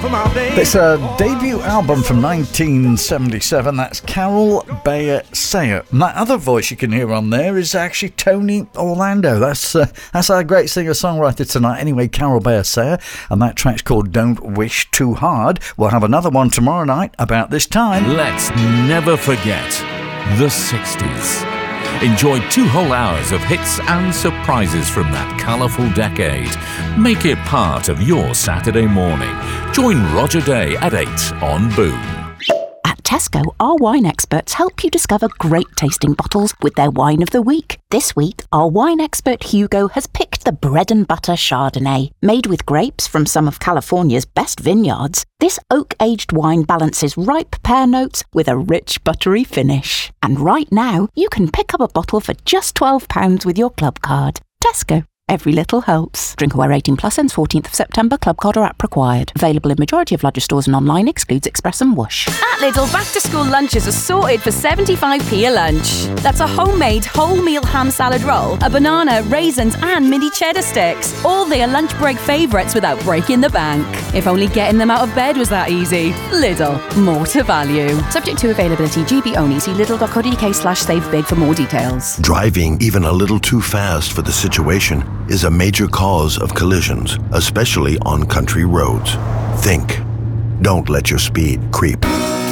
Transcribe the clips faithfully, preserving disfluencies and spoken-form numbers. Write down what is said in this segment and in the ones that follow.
for my baby. It's a debut album from nineteen seventy-seven. That's Carol Bayer Sayer. And that other voice you can hear on there is actually Tony Orlando. That's uh, that's our great singer-songwriter tonight. Anyway, Carol Bayer Sayer, and that track's called Don't Wish Too Hard. We'll have another one tomorrow night about this time. Let's never forget the sixties. Enjoy two whole hours of hits and surprises from that colourful decade. Make it part of your Saturday morning. Join Roger Day at eight on Boom. At Tesco, our wine experts help you discover great tasting bottles with their wine of the week. This week, our wine expert Hugo has picked the Bread and Butter Chardonnay. Made with grapes from some of California's best vineyards, this oak-aged wine balances ripe pear notes with a rich, buttery finish. And right now, you can pick up a bottle for just twelve pounds with your club card. Tesco. Every little helps. Drink aware eighteen plus ends fourteenth of September. Club card or app required. Available in majority of larger stores and online. Excludes Express and Whoosh. At Lidl, back-to-school lunches are sorted for seventy-five p a lunch. That's a homemade whole meal ham salad roll, a banana, raisins and mini cheddar sticks. All their lunch break favourites without breaking the bank. If only getting them out of bed was that easy. Lidl, more to value. Subject to availability. G B only. See lidl.co.uk slash save big for more details. Driving even a little too fast for the situation is a major cause of collisions, especially on country roads. Think. Don't let your speed creep.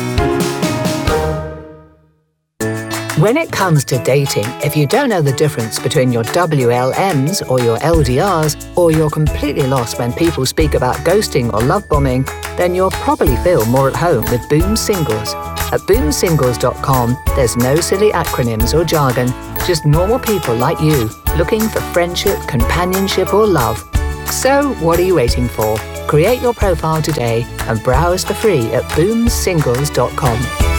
When it comes to dating, if you don't know the difference between your W L Ms or your L D Rs, or you're completely lost when people speak about ghosting or love bombing, then you'll probably feel more at home with Boom Singles. At boom singles dot com, there's no silly acronyms or jargon, just normal people like you, looking for friendship, companionship or love. So, what are you waiting for? Create your profile today and browse for free at boom singles dot com.